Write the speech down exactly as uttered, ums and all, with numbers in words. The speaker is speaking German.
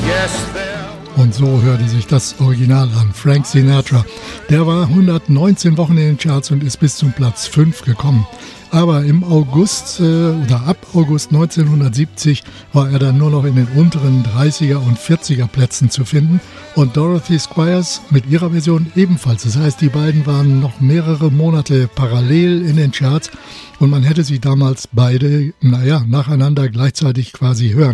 Und so hörte sich das Original an. Frank Sinatra. Der war hundertneunzehn Wochen in den Charts und ist bis zum Platz fünf gekommen. Aber im August äh, oder ab August neunzehnhundertsiebzig war er dann nur noch in den unteren dreißiger und vierziger Plätzen zu finden und Dorothy Squires mit ihrer Version ebenfalls. Das heißt, die beiden waren noch mehrere Monate parallel in den Charts und man hätte sie damals beide, naja, nacheinander gleichzeitig quasi hören